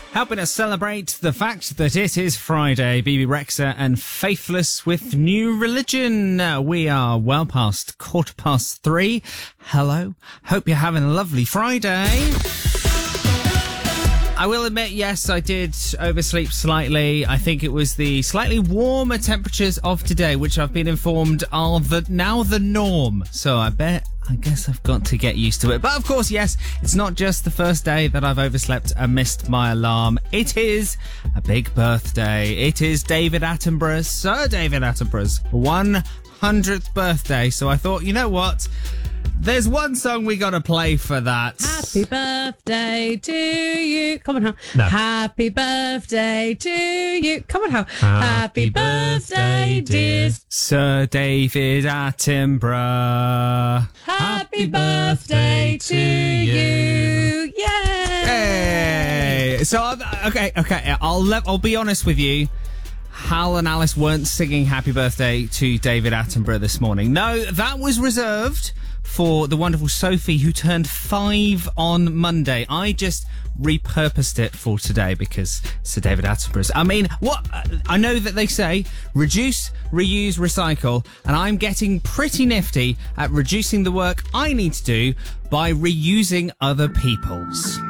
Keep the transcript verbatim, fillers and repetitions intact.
Helping us celebrate the fact that it is Friday, B B Rexa and Faithless with New Religion. Uh, we are well past quarter past three. Hello. Hope you're having a lovely Friday. I will admit, yes, I did oversleep slightly. I think it was the slightly warmer temperatures of today, which I've been informed are the, now the norm. So I bet, I guess I've got to get used to it. But of course, yes, it's not just the first day that I've overslept and missed my alarm. It is a big birthday. It is David Attenborough's, Sir David Attenborough's one hundredth birthday. So I thought, you know what? There's one song we gotta play for that. Happy birthday to you. Come on, Hal. No. Happy birthday to you. Come on, Hal. Happy Happy birthday, birthday, dear. Sir David Attenborough. Happy birthday to you. Yay! Hey! So, uh, okay, okay, I'll let, I'll be honest with you. Hal and Alice weren't singing Happy Birthday to David Attenborough this morning. No, that was reserved for the wonderful Sophie, who turned five on Monday. I just repurposed it for today because Sir David Attenborough's. I mean, what? I know that they say reduce, reuse, recycle, and I'm getting pretty nifty at reducing the work I need to do by reusing other people's.